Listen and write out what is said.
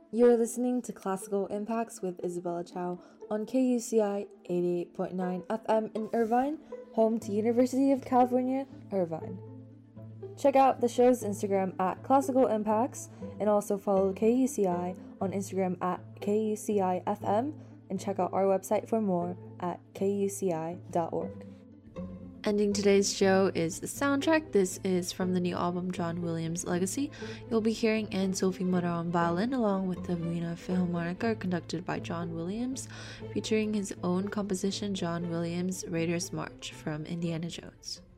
You're listening to Classical Impacts with Isabella Chow on KUCI 88.9 FM in Irvine, home to University of California, Irvine. Check out the show's Instagram at Classical Impacts and also follow KUCI on Instagram at KUCIFM and check out our website for more at kuci.org. Ending today's show is the soundtrack. This is from the new album John Williams' Legacy. You'll be hearing Anne-Sophie Mutter on violin along with the Wiener Philharmoniker conducted by John Williams, featuring his own composition John Williams' Raiders March from Indiana Jones.